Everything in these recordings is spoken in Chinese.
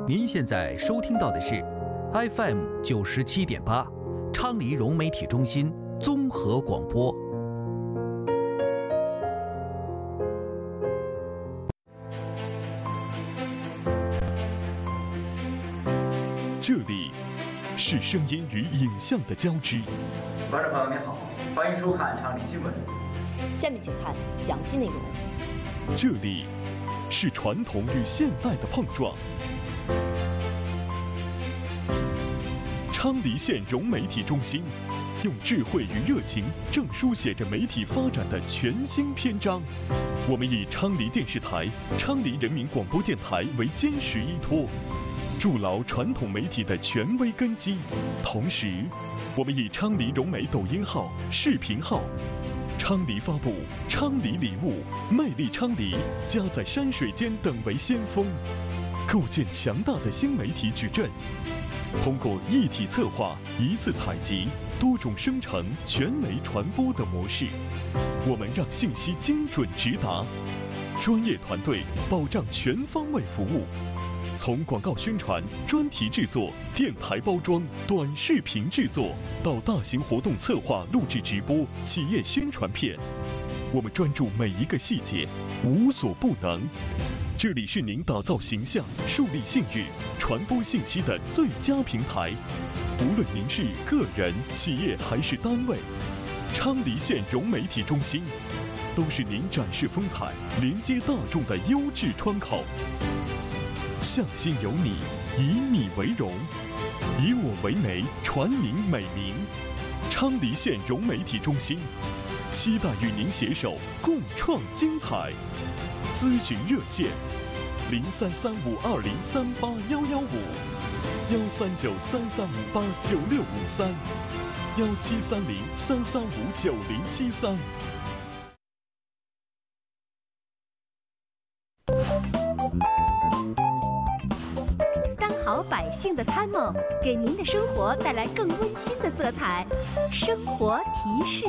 您现在收听到的是 FM 97.8，昌黎融媒体中心综合广播。 这里是声音与影像的交织。 观众朋友您好，欢迎收看昌黎新闻。 下面请看详细内容。 这里是传统与现代的碰撞。昌黎县融媒体中心用智慧与热情，正书写着媒体发展的全新篇章。我们以昌黎电视台、昌黎人民广播电台为坚实依托，筑牢传统媒体的权威根基。同时，我们以昌黎融媒抖音号、视频号、昌黎发布、昌黎礼物、魅力昌黎、家在山水间等为先锋，构建强大的新媒体矩阵。通过一体策划、一次采集、多种生成、全媒传播的模式，我们让信息精准直达，专业团队保障全方位服务。从广告宣传、专题制作、电台包装、短视频制作，到大型活动策划、录制直播、企业宣传片，我们专注每一个细节，无所不能。这里是您打造形象、树立信誉、传播信息的最佳平台。无论您是个人、企业还是单位，昌黎县融媒体中心都是您展示风采、连接大众的优质窗口。向心有你，以你为荣，以我为媒，传您美名。昌黎县融媒体中心期待与您携手共创精彩。咨询热线：033520381155，139335896053，1730335973。 当好百姓的参谋，给您的生活带来更温馨的色彩。生活提示。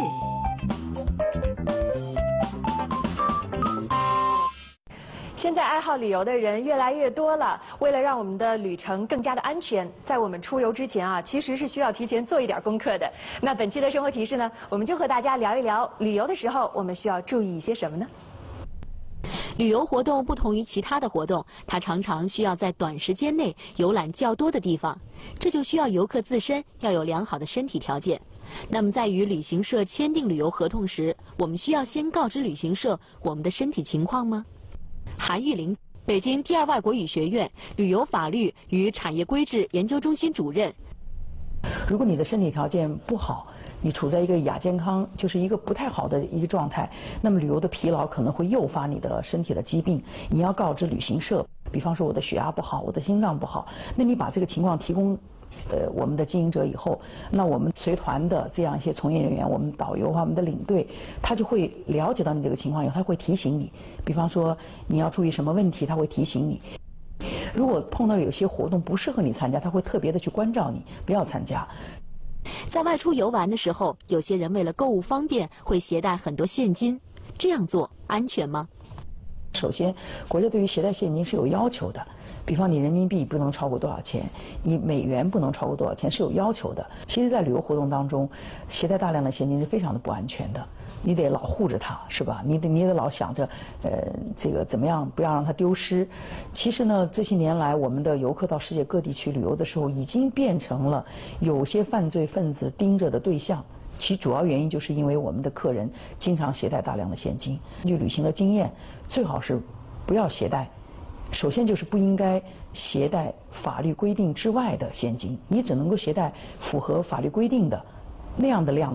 现在爱好旅游的人越来越多了，为了让我们的旅程更加的安全，在我们出游之前其实是需要提前做一点功课的。那本期的生活提示呢，我们就和大家聊一聊旅游的时候我们需要注意一些什么呢？ 旅游活动不同于其他的活动，它常常需要在短时间内游览较多的地方，这就需要游客自身要有良好的身体条件。那么在与旅行社签订旅游合同时，我们需要先告知旅行社我们的身体情况吗？韩玉玲，北京第二外国语学院旅游法律与产业规制研究中心主任。 如果你的身体条件不好，你处在一个亚健康，就是一个不太好的一个状态，那么旅游的疲劳可能会诱发你的身体的疾病。你要告知旅行社，比方说我的血压不好，我的心脏不好，那你把这个情况提供我们的经营者以后，那我们随团的这样一些从业人员，我们导游我们的领队，他就会了解到你这个情况以后，他会提醒你，比方说你要注意什么问题，他会提醒你。如果碰到有些活动不适合你参加，他会特别的去关照你，不要参加。 在外出游玩的时候，有些人为了购物方便，会携带很多现金，这样做安全吗？ 首先，国家对于携带现金是有要求的，比方你人民币不能超过多少钱，你美元不能超过多少钱，是有要求的。其实，在旅游活动当中，携带大量的现金是非常的不安全的，你得老护着它，是吧？你得老想着，这个怎么样不要让它丢失。其实呢，这些年来，我们的游客到世界各地去旅游的时候，已经变成了有些犯罪分子盯着的对象。其主要原因就是因为我们的客人经常携带大量的现金。根据旅行的经验，最好是不要携带。首先就是不应该携带法律规定之外的现金，你只能够携带符合法律规定的那样的量的